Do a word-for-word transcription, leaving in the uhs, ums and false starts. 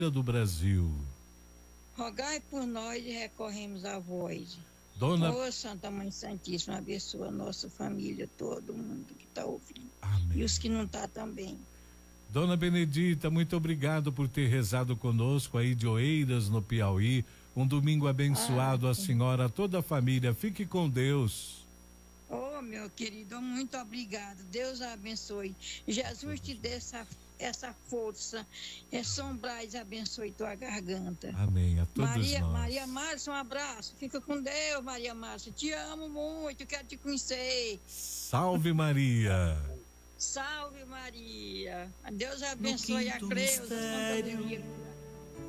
do Brasil. Rogai por nós e recorremos a vós. Dona... Ô Santa Mãe Santíssima, abençoa a nossa família, todo mundo que está ouvindo. Amém. E os que não estão tá também. Dona Benedita, muito obrigado por ter rezado conosco aí de Oeiras, no Piauí. Um domingo abençoado ah, a senhora, a toda a família. Fique com Deus. Oh, meu querido, muito obrigado. Deus a abençoe. Jesus te dê essa, essa força. É sombrais, abençoe tua garganta. Amém. A todos Maria, nós. Maria Márcia, um abraço. Fica com Deus, Maria Márcia. Te amo muito, quero te conhecer. Salve Maria. Salve Maria. Deus abençoe a Creuza, Santa Maria.